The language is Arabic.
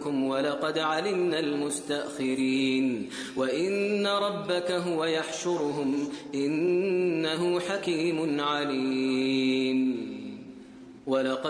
ولقد علمنا المستأخرين وإن ربك هو يحشرهم إنه حكيم عليم.